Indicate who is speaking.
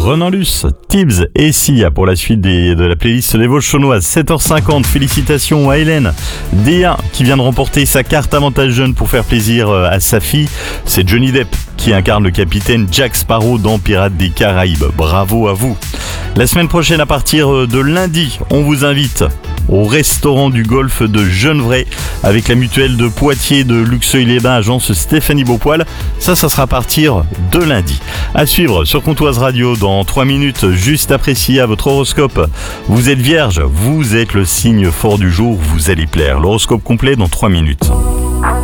Speaker 1: Renan Luce, Tibbs et Sia pour la suite de la playlist des Vosges-Chaunoises. 7h50, félicitations à Hélène Déa qui vient de remporter sa carte avantage jeune pour faire plaisir à sa fille. C'est Johnny Depp qui incarne le capitaine Jack Sparrow dans Pirates des Caraïbes. Bravo à vous. La semaine prochaine, à partir de lundi, on vous invite au restaurant du golf de Genevray avec la mutuelle de Poitiers de Luxeuil-les-Bains, agence Stéphanie Beaupoil. Ça sera à partir de lundi. À suivre sur Comtoise Radio dans 3 minutes, juste après Sia, votre horoscope. Vous êtes vierge, vous êtes le signe fort du jour, vous allez plaire. L'horoscope complet dans 3 minutes.